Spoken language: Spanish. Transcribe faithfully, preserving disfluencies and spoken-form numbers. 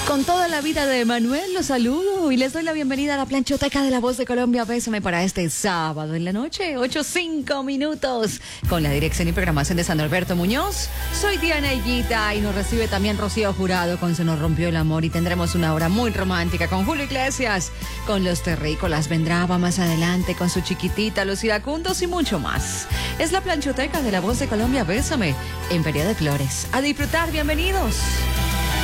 Con toda la vida de Manuel, los saludo y les doy la bienvenida a la planchoteca de La Voz de Colombia. Bésame para este sábado en la noche, ocho cinco minutos, con la dirección y programación de San Norberto Muñoz. Soy Diana Higuita y nos recibe también Rocío Jurado con Se nos rompió el amor, y tendremos una hora muy romántica con Julio Iglesias, con Los Terrícolas. Vendrá va más adelante con su chiquitita, Los Iracundos y mucho más. Es la planchoteca de La Voz de Colombia. Bésame en Feria de Flores. A disfrutar, bienvenidos.